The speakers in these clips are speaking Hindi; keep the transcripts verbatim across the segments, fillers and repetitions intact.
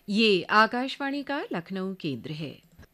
ये आकाशवाणी का लखनऊ केंद्र है।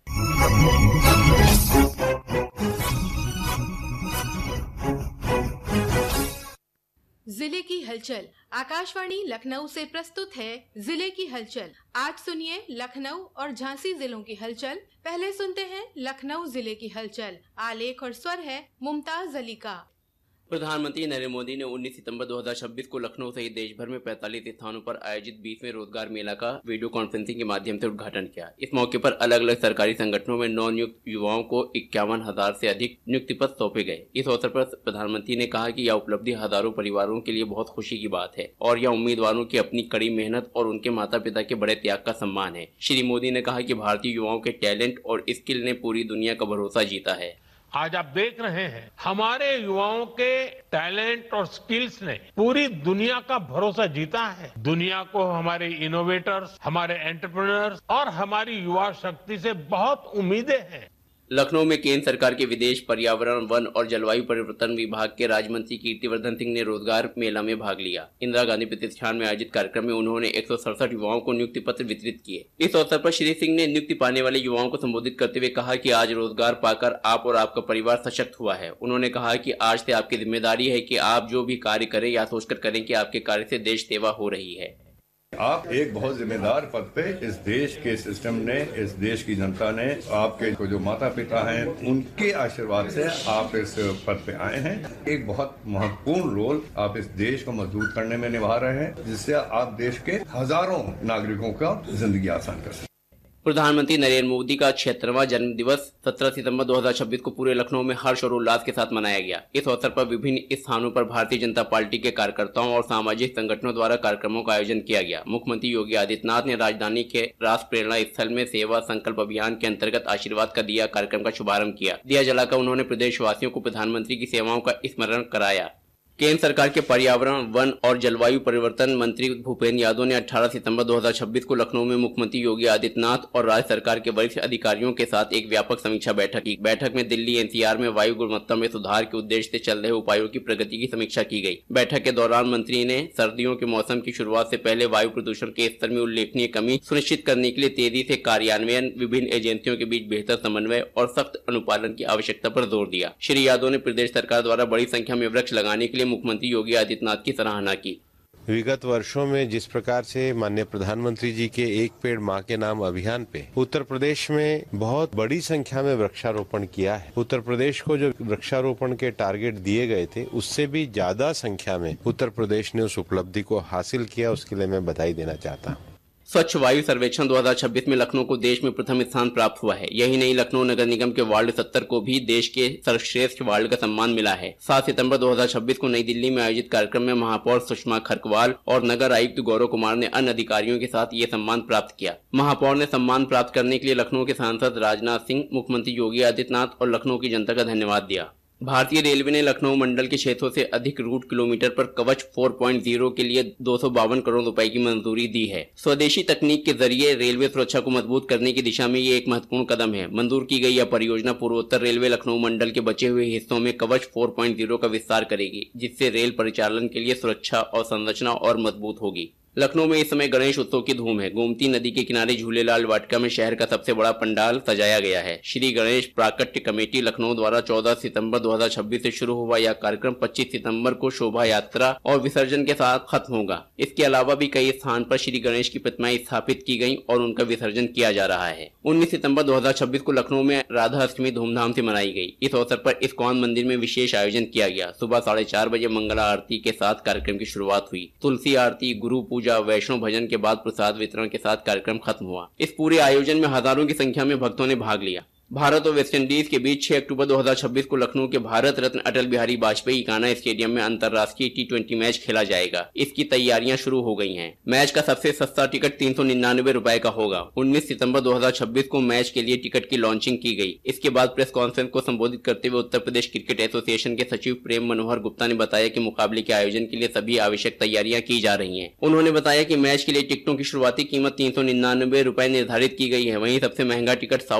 जिले की हलचल आकाशवाणी लखनऊ से प्रस्तुत है जिले की हलचल। आज सुनिए लखनऊ और झांसी जिलों की हलचल। पहले सुनते हैं लखनऊ जिले की हलचल। आलेख और स्वर है मुमताज अली का। प्रधानमंत्री नरेंद्र मोदी ने उन्नीस सितंबर दो हज़ार छब्बीस को लखनऊ सहित देश भर में पैंतालीस स्थानों पर आयोजित बीसवें रोजगार मेला का वीडियो कॉन्फ्रेंसिंग के माध्यम से उद्घाटन किया। इस मौके पर अलग अलग सरकारी संगठनों में नौ नियुक्त युवाओं को इक्यावन हजार से अधिक नियुक्ति पत्र सौंपे गए। इस अवसर पर प्रधानमंत्री ने कहा कि यह उपलब्धि हजारों परिवारों के लिए बहुत खुशी की बात है और यह उम्मीदवारों की अपनी कड़ी मेहनत और उनके माता पिता के बड़े त्याग का सम्मान है। श्री मोदी ने कहा कि भारतीय युवाओं के टैलेंट और स्किल ने पूरी दुनिया का भरोसा जीता है। आज आप देख रहे हैं हमारे युवाओं के टैलेंट और स्किल्स ने पूरी दुनिया का भरोसा जीता है। दुनिया को हमारे इनोवेटर्स, हमारे एंटरप्रेन्योर्स और हमारी युवा शक्ति से बहुत उम्मीदें हैं। लखनऊ में केंद्र सरकार के विदेश, पर्यावरण, वन और जलवायु परिवर्तन विभाग के राज्य मंत्री कीर्तिवर्धन सिंह ने रोजगार मेला में भाग लिया। इंदिरा गांधी प्रतिष्ठान में आयोजित कार्यक्रम में उन्होंने एक सौ सड़सठ युवाओं को नियुक्ति पत्र वितरित किए। इस अवसर पर श्री सिंह ने नियुक्ति पाने वाले युवाओं को संबोधित करते हुए कहा कि आज रोजगार पाकर आप और आपका परिवार सशक्त हुआ है। उन्होंने कहा कि आज से आपकी जिम्मेदारी है कि आप जो भी कार्य करें या सोचकर करें कि आपके कार्य से देश सेवा हो रही है। आप एक बहुत जिम्मेदार पद पे इस देश के सिस्टम ने, इस देश की जनता ने, आपके जो माता पिता हैं उनके आशीर्वाद से आप इस पद पे आए हैं। एक बहुत महत्वपूर्ण रोल आप इस देश को मजबूत करने में निभा रहे हैं, जिससे आप देश के हजारों नागरिकों का जिंदगी आसान कर सकें। प्रधानमंत्री नरेंद्र मोदी का छिहत्तरवां जन्म दिवस सत्रह सितंबर दो हज़ार छब्बीस को पूरे लखनऊ में हर्ष और उल्लास के साथ मनाया गया। इस अवसर पर विभिन्न स्थानों पर भारतीय जनता पार्टी के कार्यकर्ताओं और सामाजिक संगठनों द्वारा कार्यक्रमों का आयोजन किया गया। मुख्यमंत्री योगी आदित्यनाथ ने राजधानी के राष्ट्र प्रेरणा स्थल में सेवा संकल्प अभियान के अंतर्गत आशीर्वाद का दिया कार्यक्रम का शुभारंभ किया। दिया जलाकर उन्होंने प्रदेशवासियों को प्रधानमंत्री की सेवाओं का स्मरण कराया। केंद्र सरकार के पर्यावरण, वन और जलवायु परिवर्तन मंत्री भूपेंद्र यादव ने अठारह सितंबर दो हज़ार छब्बीस को लखनऊ में मुख्यमंत्री योगी आदित्यनाथ और राज्य सरकार के वरिष्ठ अधिकारियों के साथ एक व्यापक समीक्षा बैठक की। बैठक में दिल्ली एनसीआर में वायु गुणवत्ता में सुधार के उद्देश्य से चल रहे उपायों की प्रगति की समीक्षा की गई। बैठक के दौरान मंत्री ने सर्दियों के मौसम की शुरुआत से पहले वायु प्रदूषण के स्तर में उल्लेखनीय कमी सुनिश्चित करने के लिए तेजी से कार्यान्वयन, विभिन्न एजेंसियों के बीच बेहतर समन्वय और सख्त अनुपालन की आवश्यकता पर जोर दिया। श्री यादव ने प्रदेश सरकार द्वारा बड़ी संख्या में वृक्ष लगाने के लिए मुख्यमंत्री योगी आदित्यनाथ की सराहना की। विगत वर्षों में जिस प्रकार से माननीय प्रधानमंत्री जी के एक पेड़ माँ के नाम अभियान पे उत्तर प्रदेश में बहुत बड़ी संख्या में वृक्षारोपण किया है। उत्तर प्रदेश को जो वृक्षारोपण के टारगेट दिए गए थे उससे भी ज्यादा संख्या में उत्तर प्रदेश ने उस उपलब्धि को हासिल किया, उसके लिए मैं बधाई देना चाहता हूँ। स्वच्छ वायु सर्वेक्षण दो हज़ार छब्बीस में लखनऊ को देश में प्रथम स्थान प्राप्त हुआ है। यही नहीं, लखनऊ नगर निगम के वार्ड सत्तर को भी देश के सर्वश्रेष्ठ वार्ड का सम्मान मिला है। सात सितंबर दो हज़ार छब्बीस को नई दिल्ली में आयोजित कार्यक्रम में महापौर सुषमा खरकवाल और नगर आयुक्त गौरव कुमार ने अन्य अधिकारियों के साथ ये सम्मान प्राप्त किया। महापौर ने सम्मान प्राप्त करने के लिए लखनऊ के सांसद राजनाथ सिंह, मुख्यमंत्री योगी आदित्यनाथ और लखनऊ की जनता का धन्यवाद दिया। भारतीय रेलवे ने लखनऊ मंडल के क्षेत्रों से अधिक रूट किलोमीटर पर कवच चार पॉइंट शून्य के लिए दो सौ बावन करोड़ रुपए की मंजूरी दी है। स्वदेशी तकनीक के जरिए रेलवे सुरक्षा को मजबूत करने की दिशा में ये एक महत्वपूर्ण कदम है। मंजूर की गई यह परियोजना पूर्वोत्तर रेलवे लखनऊ मंडल के बचे हुए हिस्सों में कवच चार पॉइंट शून्य का विस्तार करेगी, जिससे रेल परिचालन के लिए सुरक्षा और संरचना और मजबूत होगी। लखनऊ में इस समय गणेश उत्सव की धूम है। गोमती नदी के किनारे झूलेलाल वाटिका में शहर का सबसे बड़ा पंडाल सजाया गया है। श्री गणेश प्राकट्य कमेटी लखनऊ द्वारा चौदह सितंबर दो हज़ार छब्बीस से शुरू हुआ यह कार्यक्रम पच्चीस सितंबर को शोभा यात्रा और विसर्जन के साथ खत्म होगा। इसके अलावा भी कई स्थान पर श्री गणेश की प्रतिमाएं स्थापित की गयी और उनका विसर्जन किया जा रहा है। उन्नीस सितंबर दो हज़ार छब्बीस को लखनऊ में राधा अष्टमी धूमधाम से मनाई गई। इस अवसर पर इस्कॉन मंदिर में विशेष आयोजन किया गया। सुबह साढ़े चार बजे मंगला आरती के साथ कार्यक्रम की शुरुआत हुई। तुलसी आरती, गुरु पूजा, वैष्णव भजन के बाद प्रसाद वितरण के साथ कार्यक्रम खत्म हुआ। इस पूरे आयोजन में हजारों की संख्या में भक्तों ने भाग लिया। भारत और वेस्टइंडीज के बीच छह अक्टूबर दो हज़ार छब्बीस को लखनऊ के भारत रत्न अटल बिहारी वाजपेयी इकाना स्टेडियम में अंतर्राष्ट्रीय टी ट्वेंटी मैच खेला जाएगा। इसकी तैयारियां शुरू हो गई हैं। मैच का सबसे सस्ता टिकट तीन सौ निन्यानवे रुपए का होगा। उन्नीस सितंबर दो हज़ार छब्बीस को मैच के लिए टिकट की लॉन्चिंग की गई। इसके बाद प्रेस कॉन्फ्रेंस को संबोधित करते हुए उत्तर प्रदेश क्रिकेट एसोसिएशन के सचिव प्रेम मनोहर गुप्ता ने बताया कि मुकाबले के आयोजन के लिए सभी आवश्यक तैयारियां की जा रही हैं। उन्होंने बताया कि मैच के लिए टिकटों की शुरुआती कीमत तीन सौ निन्यानवे रुपए निर्धारित की गई है। वहीं सबसे महंगा टिकट